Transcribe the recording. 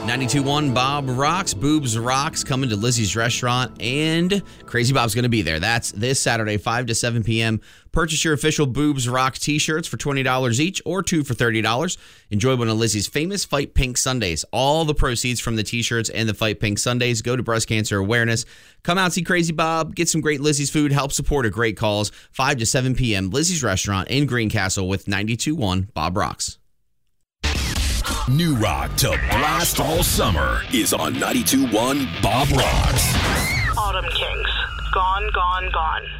92.1 Bob Rocks, Boobs Rocks coming to Lizzie's Restaurant, and Crazy Bob's going to be there. That's this Saturday, 5 to 7 p.m. Purchase your official Boobs Rocks t-shirts for $20 each or 2 for $30. Enjoy one of Lizzie's famous Fight Pink Sundays. All the proceeds from the t-shirts and the Fight Pink Sundays go to breast cancer awareness. Come out, see Crazy Bob, get some great Lizzie's food, help support a great cause. 5 to 7 p.m. Lizzie's Restaurant in Greencastle with 92.1 Bob Rocks. New rock to blast all summer is on 92.1 Bob Rocks. Autumn Kings. Gone, gone, gone.